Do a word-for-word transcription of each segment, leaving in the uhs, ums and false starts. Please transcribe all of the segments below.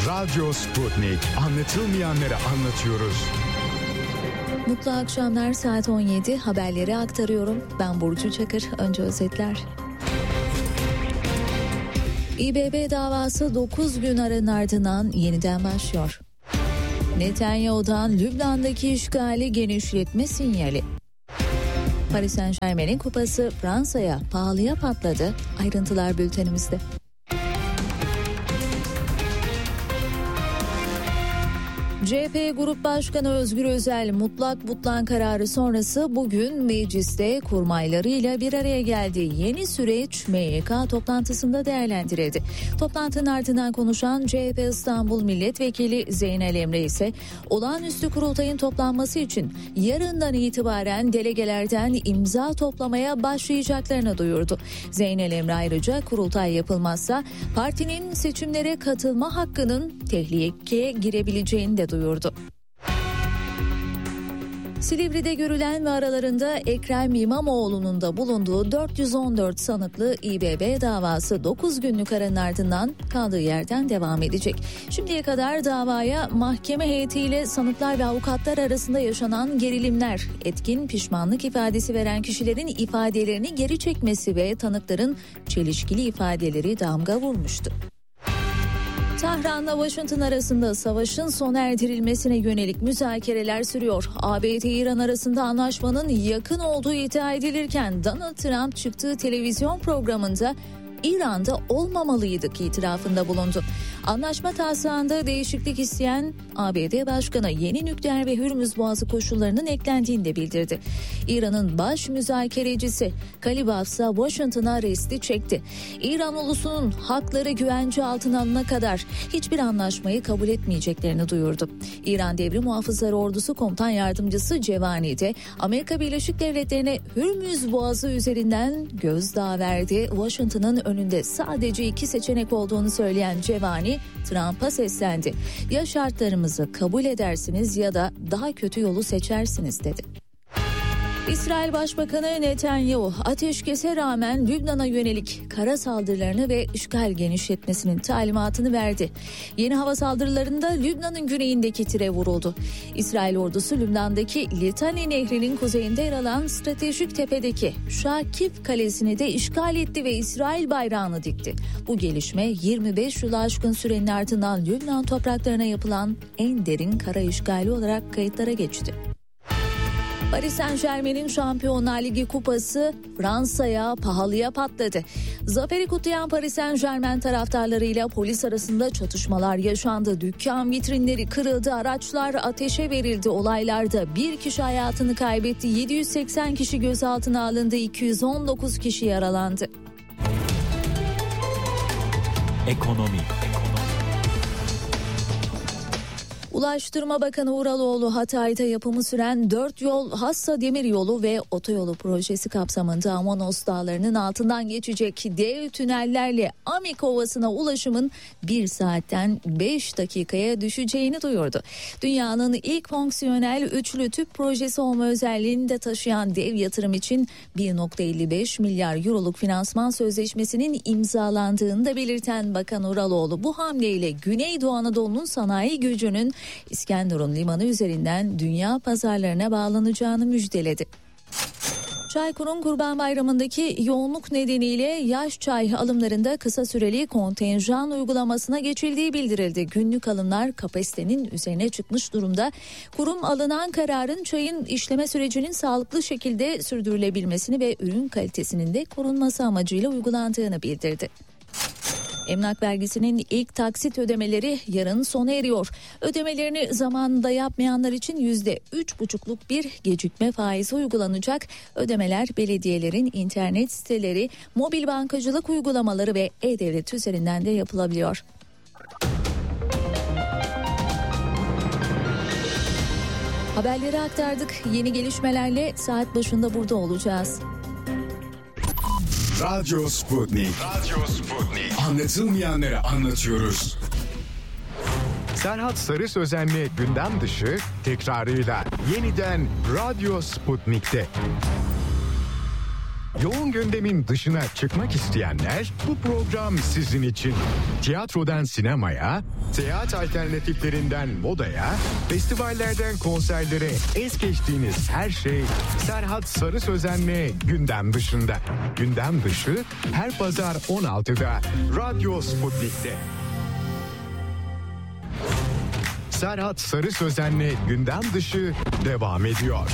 Radyo Sputnik. Anlatılmayanları anlatıyoruz. Mutlu akşamlar, saat on yedi, haberleri aktarıyorum. Ben Burcu Çakır. Önce özetler. İBB davası dokuz gün aranın ardından yeniden başlıyor. Netanyahu'dan Lübnan'daki işgali genişletme sinyali. Paris Saint-Germain'in kupası Fransa'ya pahalıya patladı. Ayrıntılar bültenimizde. C H P Grup Başkanı Özgür Özel mutlak butlan kararı sonrası bugün mecliste kurmaylarıyla bir araya geldi. Yeni süreç M Y K toplantısında değerlendirildi. Toplantının ardından konuşan C H P İstanbul Milletvekili Zeynel Emre ise olağanüstü kurultayın toplanması için yarından itibaren delegelerden imza toplamaya başlayacaklarını duyurdu. Zeynel Emre ayrıca kurultay yapılmazsa partinin seçimlere katılma hakkının tehlikeye girebileceğini de duyurdu. Silivri'de görülen ve aralarında Ekrem İmamoğlu'nun da bulunduğu dört yüz on dört sanıklı İBB davası dokuz günlük aranın ardından kaldığı yerden devam edecek. Şimdiye kadar davaya mahkeme heyetiyle sanıklar ve avukatlar arasında yaşanan gerilimler, etkin pişmanlık ifadesi veren kişilerin ifadelerini geri çekmesi ve tanıkların çelişkili ifadeleri damga vurmuştu. Tahran'la Washington arasında savaşın sona erdirilmesine yönelik müzakereler sürüyor. A B D-İran arasında anlaşmanın yakın olduğu iddia edilirken Donald Trump çıktığı televizyon programında İran'da olmamalıydık itirafında bulundu. Anlaşma taslağında değişiklik isteyen A B D Başkanı yeni nükleer ve Hürmüz Boğazı koşullarının eklendiğini de bildirdi. İran'ın baş müzakerecisi Kalibaf ise Washington'a resti çekti. İran ulusunun hakları güvence altına alınana kadar hiçbir anlaşmayı kabul etmeyeceklerini duyurdu. İran Devrim Muhafızları Ordusu Komutan Yardımcısı Cevani de Amerika Birleşik Devletleri'ne Hürmüz Boğazı üzerinden gözdağı verdi. Washington'ın önünde sadece iki seçenek olduğunu söyleyen Cevani Trump'a seslendi. Ya şartlarımızı kabul edersiniz ya da daha kötü yolu seçersiniz dedi. İsrail Başbakanı Netanyahu ateşkese rağmen Lübnan'a yönelik kara saldırılarını ve işgal genişletmesinin talimatını verdi. Yeni hava saldırılarında Lübnan'ın güneyindeki tire vuruldu. İsrail ordusu Lübnan'daki Litani Nehri'nin kuzeyinde yer alan stratejik tepedeki Şakif Kalesi'ni de işgal etti ve İsrail bayrağını dikti. Bu gelişme yirmi beş yılı aşkın sürenin ardından Lübnan topraklarına yapılan en derin kara işgali olarak kayıtlara geçti. Paris Saint-Germain'in Şampiyonlar Ligi kupası Fransa'ya pahalıya patladı. Zaferi kutlayan Paris Saint-Germain taraftarlarıyla polis arasında çatışmalar yaşandı. Dükkan vitrinleri kırıldı, araçlar ateşe verildi. Olaylarda bir kişi hayatını kaybetti, yedi yüz seksen kişi gözaltına alındı, iki yüz on dokuz kişi yaralandı. Ekonomi. Ulaştırma Bakanı Uraloğlu Hatay'da yapımı süren dört yol Hassa Demiryolu ve Otoyolu projesi kapsamında Amanos Dağları'nın altından geçecek dev tünellerle Amik Ovası'na ulaşımın bir saatten beş dakikaya düşeceğini duyurdu. Dünyanın ilk fonksiyonel üçlü tüp projesi olma özelliğini de taşıyan dev yatırım için bir virgül elli beş milyar euroluk finansman sözleşmesinin imzalandığını da belirten Bakan Uraloğlu bu hamleyle Güneydoğu Anadolu'nun sanayi gücünün İskenderun limanı üzerinden dünya pazarlarına bağlanacağını müjdeledi. Çaykur'un Kurban Bayramı'ndaki yoğunluk nedeniyle yaş çay alımlarında kısa süreli kontenjan uygulamasına geçildiği bildirildi. Günlük alımlar kapasitenin üzerine çıkmış durumda. Kurum alınan kararın çayın işleme sürecinin sağlıklı şekilde sürdürülebilmesini ve ürün kalitesinin de korunması amacıyla uygulandığını bildirdi. Emlak vergisinin ilk taksit ödemeleri yarın sona eriyor. Ödemelerini zamanında yapmayanlar için yüzde üç buçukluk bir gecikme faizi uygulanacak. Ödemeler belediyelerin internet siteleri, mobil bankacılık uygulamaları ve e-devlet üzerinden de yapılabiliyor. Haberleri aktardık. Yeni gelişmelerle saat başında burada olacağız. Radyo Sputnik. Radyo Sputnik. Anlatılmayanları anlatıyoruz. Serhat Sarı Sözen'le gündem dışı tekrarıyla yeniden Radyo Sputnik'te. Yoğun gündemin dışına çıkmak isteyenler bu program sizin için. Tiyatrodan sinemaya, seyahat alternatiflerinden modaya, festivallerden konserlere es geçtiğiniz her şey Serhat Sarı Sözen'le gündem dışında. Gündem dışı her pazar on altıda Radyo Sputnik'te. Serhat Sarı Sözen'le gündem dışı devam ediyor.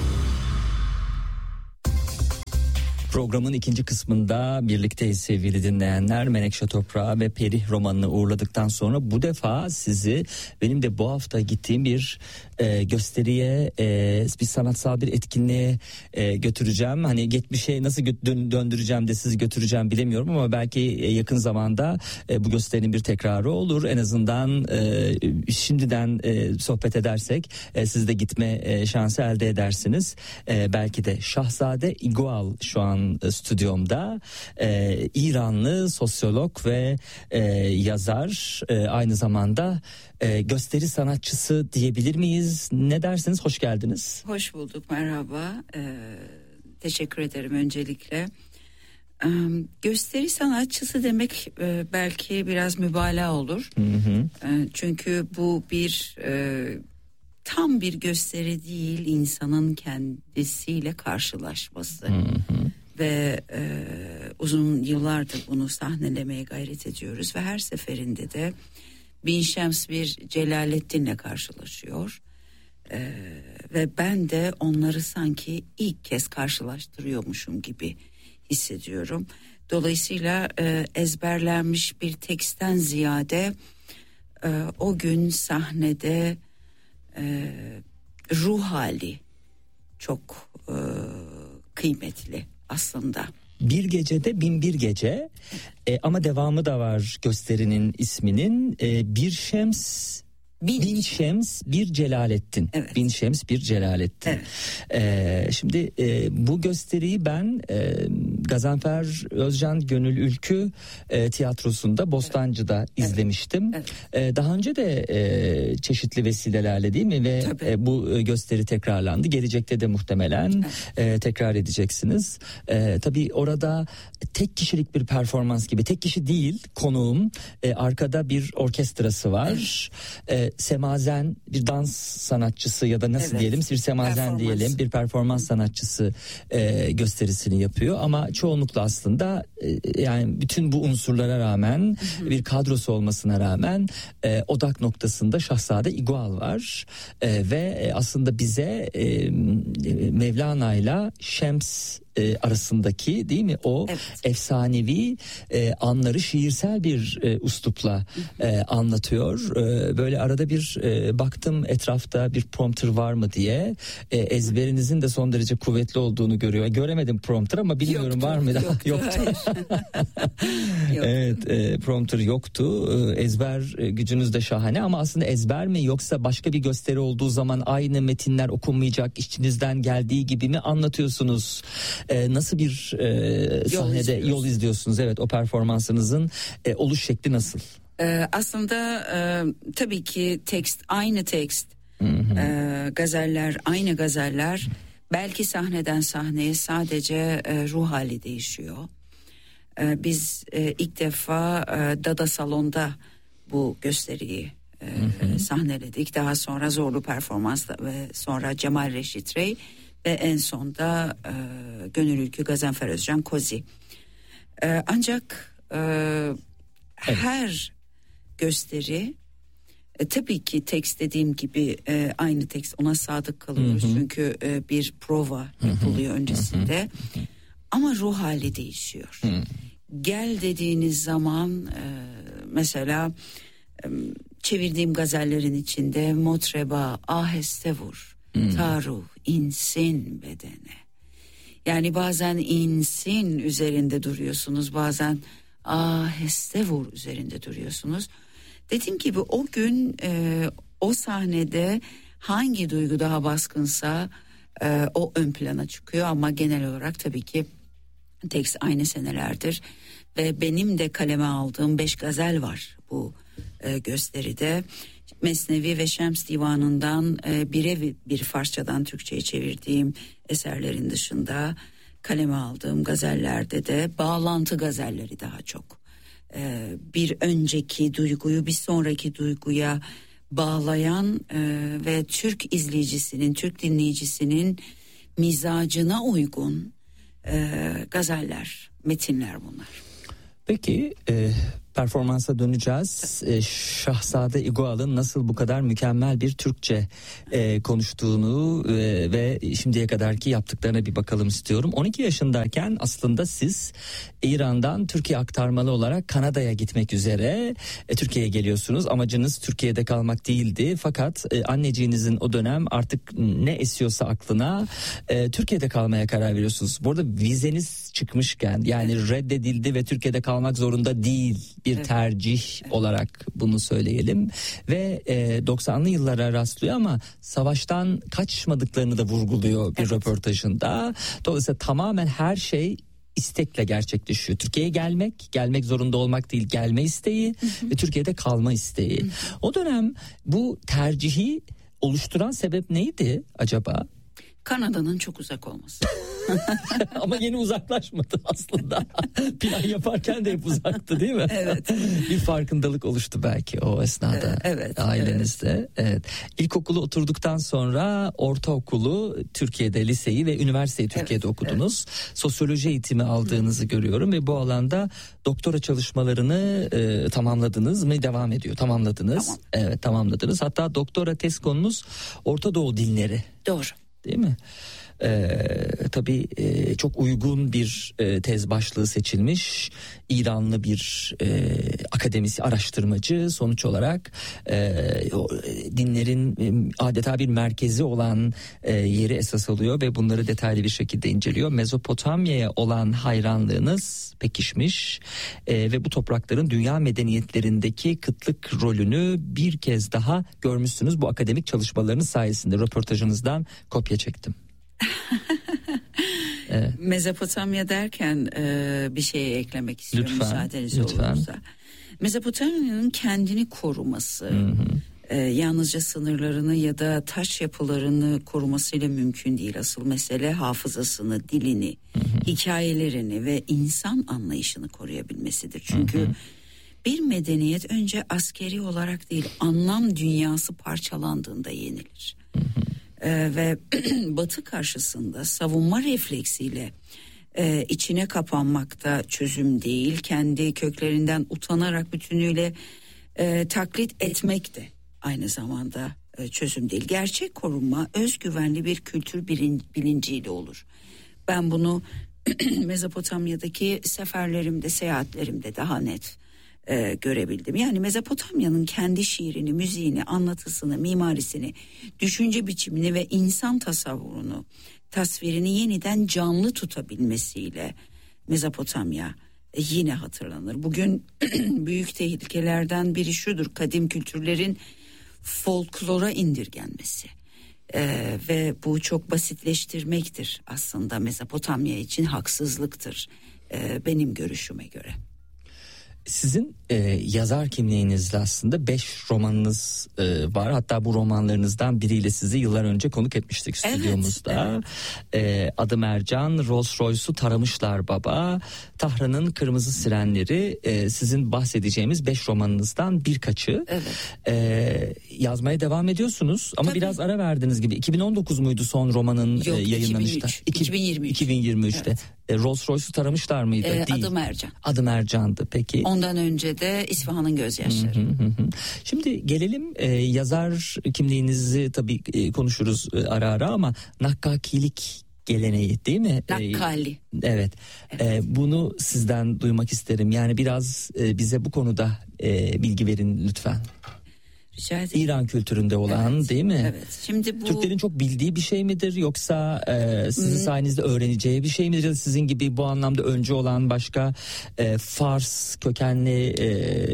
Programın ikinci kısmında birlikteyiz sevgili dinleyenler. Menekşe Toprağı ve Perih romanını uğurladıktan sonra bu defa sizi benim de bu hafta gittiğim bir e, gösteriye, e, bir sanatsal bir etkinliğe e, götüreceğim. Hani geçmişe nasıl gö- dön- döndüreceğim de sizi götüreceğim bilemiyorum ama belki e, yakın zamanda e, bu gösterinin bir tekrarı olur. En azından e, şimdiden e, sohbet edersek e, siz de gitme e, şansı elde edersiniz. E, belki de Şahzade İgual şu an stüdyomda, e, İranlı sosyolog ve e, yazar, e, aynı zamanda e, gösteri sanatçısı diyebilir miyiz? Ne dersiniz? Hoş geldiniz. Hoş bulduk, merhaba. Ee, teşekkür ederim öncelikle. Ee, gösteri sanatçısı demek e, belki biraz mübalağa olur. Hı hı. E, çünkü bu bir e, tam bir gösteri değil, insanın kendisiyle karşılaşması. Hı hı. Ve e, uzun yıllardır bunu sahnelemeye gayret ediyoruz ve her seferinde de Bin Şems bir Celalettin'le karşılaşıyor e, ve ben de onları sanki ilk kez karşılaştırıyormuşum gibi hissediyorum. Dolayısıyla e, ezberlenmiş bir tekstten ziyade e, o gün sahnede e, ruh hali çok e, kıymetli aslında. Bir gecede bin bir gece e, ama devamı da var gösterinin isminin e, bir şems bin, bin şems bir Celalettin. Evet. Bin şems bir Celalettin. Evet. E, şimdi e, bu gösteriyi ben e, Gazanfer Özcan Gönül Ülkü e, tiyatrosunda Bostancı'da evet. izlemiştim. Evet. E, daha önce de e, çeşitli vesilelerle değil mi ve e, bu gösteri tekrarlandı. Gelecekte de muhtemelen evet. e, tekrar edeceksiniz. E, tabii orada tek kişilik bir performans gibi, tek kişi değil konuğum, e, arkada bir orkestrası var. Evet. E, semazen bir dans sanatçısı ya da nasıl evet. diyelim bir semazen diyelim bir performans sanatçısı e, gösterisini yapıyor ama çoğunlukla aslında e, yani bütün bu unsurlara rağmen hı hı. bir kadrosu olmasına rağmen e, odak noktasında Şahzade İgual var e, ve aslında bize e, Mevlana'yla Şems E, arasındaki değil mi o evet. efsanevi e, anları şiirsel bir e, üslupla e, anlatıyor. E, böyle arada bir e, baktım etrafta bir prompter var mı diye e, ezberinizin de son derece kuvvetli olduğunu görüyor. Göremedim prompter ama bilmiyorum yoktu, var mı? Yoktu. yoktu. Evet e, prompter yoktu. E, ezber gücünüz de şahane ama aslında ezber mi yoksa başka bir gösteri olduğu zaman aynı metinler okunmayacak içinizden geldiği gibi mi anlatıyorsunuz? Ee, nasıl bir e, yol sahnede yol izliyorsunuz? Evet, o performansınızın e, oluş şekli nasıl? Ee, aslında e, tabii ki tekst aynı tekst, e, gazeller aynı gazeller. Belki sahneden sahneye sadece e, ruh hali değişiyor. E, biz e, ilk defa e, Dada Salon'da bu gösteriyi e, hı hı. sahneledik. Daha sonra Zorlu Performans'ta ve sonra Cemal Reşit Rey. Ve en sonda e, Gönül Ülkü Gazanfer Özcan Kozi. E, ancak e, evet. her gösteri e, tabii ki tekst dediğim gibi e, aynı tekst, ona sadık kalıyoruz. Hı hı. Çünkü e, bir prova yapılıyor hı hı. öncesinde. Hı hı. Ama ruh hali değişiyor. Hı. Gel dediğiniz zaman e, mesela e, çevirdiğim gazellerin içinde Motreba aheste vur. Taruh insin bedene. Yani bazen insin üzerinde duruyorsunuz, bazen aheste vur üzerinde duruyorsunuz. Dediğim gibi o gün e, o sahnede hangi duygu daha baskınsa e, o ön plana çıkıyor ama genel olarak tabii ki tekst aynı senelerdir ve benim de kaleme aldığım beş gazel var bu e, gösteride. Mesnevi ve Şems Divanı'ndan e, bire bir Farsçadan Türkçe'ye çevirdiğim eserlerin dışında kaleme aldığım gazellerde de bağlantı gazelleri daha çok. Ee, bir önceki duyguyu bir sonraki duyguya bağlayan e, ve Türk izleyicisinin, Türk dinleyicisinin mizacına uygun e, gazeller, metinler bunlar. Peki e, performansa döneceğiz. E, Şahzade İgoal'ın nasıl bu kadar mükemmel bir Türkçe e, konuştuğunu e, ve şimdiye kadarki yaptıklarına bir bakalım istiyorum. on iki yaşındayken aslında siz İran'dan Türkiye aktarmalı olarak Kanada'ya gitmek üzere e, Türkiye'ye geliyorsunuz. Amacınız Türkiye'de kalmak değildi. Fakat e, anneciğinizin o dönem artık ne esiyorsa aklına e, Türkiye'de kalmaya karar veriyorsunuz. Bu arada vizeniz çıkmışken, yani reddedildi ve Türkiye'de kalmak zorunda değil, bir evet. tercih evet. olarak bunu söyleyelim. Ve e, doksanlı yıllara rastlıyor ama savaştan kaçmadıklarını da vurguluyor bir evet. röportajında. Dolayısıyla tamamen her şey istekle gerçekleşiyor. Türkiye'ye gelmek, gelmek zorunda olmak değil, gelme isteği hı hı. ve Türkiye'de kalma isteği. Hı hı. O dönem bu tercihi oluşturan sebep neydi acaba? Kanada'nın çok uzak olması. Ama yeni uzaklaşmadı aslında. Plan yaparken de hep uzaktı değil mi? Evet. Bir farkındalık oluştu belki o esnada. Evet. Ailenizde. Evet. evet. İlkokulu oturduktan sonra ortaokulu Türkiye'de, liseyi ve üniversiteyi Türkiye'de evet, okudunuz. Evet. Sosyoloji eğitimi aldığınızı Hı. görüyorum ve bu alanda doktora çalışmalarını e, tamamladınız mı? Devam ediyor. Tamamladınız. Tamam. Evet, tamamladınız. Hatta doktora tez konunuz Orta Doğu dilleri. Doğru. Değil mi? Ee, tabii e, çok uygun bir e, tez başlığı seçilmiş. İranlı bir e, akademisi, araştırmacı, sonuç olarak e, o, dinlerin e, adeta bir merkezi olan e, yeri esas alıyor ve bunları detaylı bir şekilde inceliyor. Mezopotamya'ya olan hayranlığınız pekişmiş e, ve bu toprakların dünya medeniyetlerindeki kıtlık rolünü bir kez daha görmüşsünüz bu akademik çalışmalarınız sayesinde. Röportajınızdan kopya çektim. Evet. Mezopotamya derken e, bir şeye eklemek istiyorum lütfen, müsaadeniz lütfen. olursa. Mezopotamya'nın kendini koruması, hı hı. E, yalnızca sınırlarını ya da taş yapılarını korumasıyla mümkün değil. Asıl mesele hafızasını, dilini, hı hı. hikayelerini ve insan anlayışını koruyabilmesidir. Çünkü hı hı. bir medeniyet önce askeri olarak değil, anlam dünyası parçalandığında yenilir. Hı hı. Ee, ve Batı karşısında savunma refleksiyle e, içine kapanmak da çözüm değil. Kendi köklerinden utanarak bütünüyle e, taklit etmek de aynı zamanda e, çözüm değil. Gerçek korunma özgüvenli bir kültür bilin, bilinciyle olur. Ben bunu Mezopotamya'daki seferlerimde, seyahatlerimde daha net E, görebildim. Yani Mezopotamya'nın kendi şiirini, müziğini, anlatısını, mimarisini, düşünce biçimini ve insan tasavvurunu, tasvirini yeniden canlı tutabilmesiyle Mezopotamya e, yine hatırlanır. Bugün büyük tehlikelerden biri şudur: kadim kültürlerin folklora indirgenmesi. E, ve bu çok basitleştirmektir aslında, Mezopotamya için haksızlıktır e, benim görüşüme göre. Sizin e, yazar kimliğinizde aslında beş romanınız e, var. Hatta bu romanlarınızdan biriyle sizi yıllar önce konuk etmiştik stüdyomuzda. Evet, evet. E, Adım Ercan, Rolls Royce'u taramışlar baba, Tahran'ın Kırmızı Sirenleri, e, sizin bahsedeceğimiz beş romanınızdan birkaçı. Evet. E, yazmaya devam ediyorsunuz ama Tabii. biraz ara verdiniz gibi. iki bin on dokuz muydu son romanın Yok, e, yayınlanışta? iki bin yirmi üç. iki bin yirmi üçte. Evet. Rolls Royce'u taramışlar mıydı? Ee, Adım Ercan. Adım Ercan'dı peki. Ondan önce de İsfahan'ın Gözyaşları. Hı hı hı. Şimdi gelelim e, yazar kimliğinizi tabii e, konuşuruz e, ara ara ama nakkakilik geleneği değil mi? Nakkali. E, evet. evet. E, bunu sizden duymak isterim. Yani biraz e, bize bu konuda e, bilgi verin lütfen. İran kültüründe olan evet, değil mi? Evet. Şimdi bu Türklerin çok bildiği bir şey midir yoksa e, sizin hmm. sayenizde öğreneceği bir şey midir? Ya da sizin gibi bu anlamda öncü olan başka e, Fars kökenli e,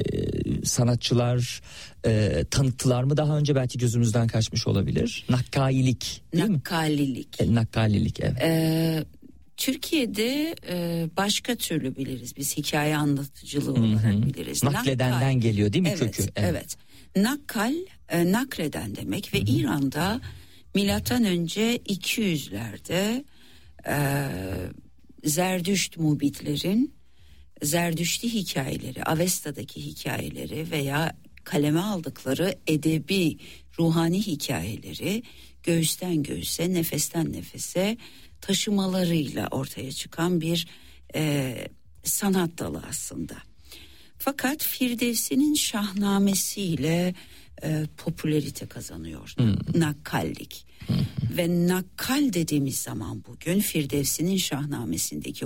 sanatçılar e, tanıttılar mı daha önce? Belki gözümüzden kaçmış olabilir. Nakkalilik değil Nakkalilik. mi? E, nakkalilik evet. Ee, Türkiye'de e, başka türlü biliriz. Biz hikaye anlatıcılığı olarak Hı-hı. biliriz. Nakledenden Nakkal. geliyor değil mi evet, kökü? Evet. evet. Nakkal e, nakleden demek ve Hı-hı. İran'da milattan önce iki yüzlerde e, Zerdüşt mubitlerin Zerdüşti hikayeleri, Avesta'daki hikayeleri veya kaleme aldıkları edebi, ruhani hikayeleri göğüsten göğüse, nefesten nefese taşımalarıyla ortaya çıkan bir e, sanat dalı aslında. Fakat Firdevsi'nin Şahnamesi'yle e, popülerite kazanıyor. Hmm. Nakkallik. Hmm. Ve nakkal dediğimiz zaman bugün Firdevsi'nin Şahnamesi'ndeki